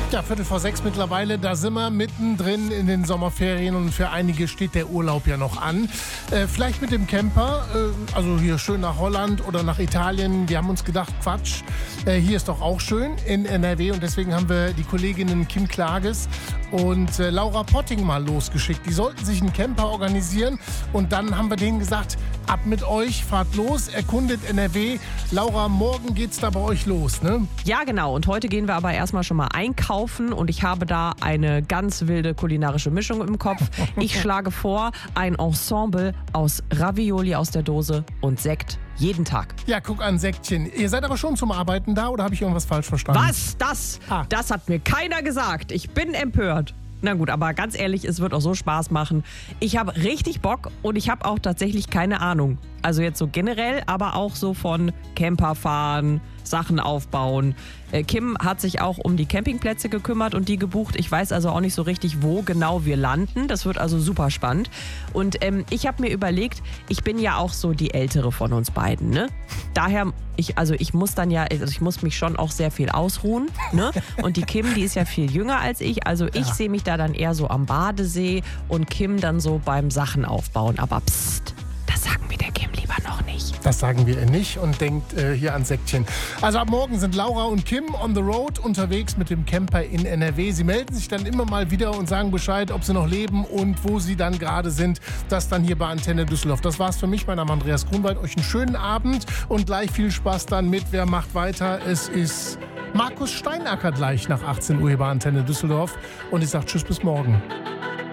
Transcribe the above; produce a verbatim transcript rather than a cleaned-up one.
Ja, Viertel vor sechs mittlerweile, da sind wir mittendrin in den Sommerferien und für einige steht der Urlaub ja noch an. Äh, vielleicht mit dem Camper, äh, also hier schön nach Holland oder nach Italien. Wir haben uns gedacht, Quatsch, äh, hier ist doch auch schön in N R W und deswegen haben wir die Kolleginnen Kim Klages und äh, Laura Potting mal losgeschickt. Die sollten sich einen Camper organisieren und dann haben wir denen gesagt, ab mit euch, fahrt los, erkundet N R W. Laura, morgen geht's da bei euch los, ne? Ja, genau. Und heute gehen wir aber erstmal schon mal einkaufen und ich habe da eine ganz wilde kulinarische Mischung im Kopf. Ich schlage vor, ein Ensemble aus Ravioli aus der Dose und Sekt jeden Tag. Ja, guck an, Sektchen. Ihr seid aber schon zum Arbeiten da oder habe ich irgendwas falsch verstanden? Was? Das? Ah. Das hat mir keiner gesagt. Ich bin empört. Na gut, aber ganz ehrlich, es wird auch so Spaß machen. Ich habe richtig Bock und ich habe auch tatsächlich keine Ahnung. Also jetzt so generell, aber auch so von Camperfahren, Sachen aufbauen. Äh, Kim hat sich auch um die Campingplätze gekümmert und die gebucht. Ich weiß also auch nicht so richtig, wo genau wir landen. Das wird also super spannend. Und ähm, ich habe mir überlegt, ich bin ja auch so die Ältere von uns beiden, ne? Daher, ich, also ich muss dann ja, also ich muss mich schon auch sehr viel ausruhen, ne? Und die Kim, die ist ja viel jünger als ich. Also ich Ja. sehe mich da dann eher so am Badesee und Kim dann so beim Sachen aufbauen. Aber psst, das sagen wir der Kim lieber noch nicht. Das sagen wir ihr nicht und denkt äh, hier an Sektchen. Also ab morgen sind Laura und Kim on the road unterwegs mit dem Camper in N R W. Sie melden sich dann immer mal wieder und sagen Bescheid, ob sie noch leben und wo sie dann gerade sind. Das dann hier bei Antenne Düsseldorf. Das war's für mich. Mein Name ist Andreas Grunwald. Euch einen schönen Abend und gleich viel Spaß dann mit Wer macht weiter. Es ist Markus Steinacker gleich nach achtzehn Uhr hier bei Antenne Düsseldorf. Und ich sage Tschüss bis morgen.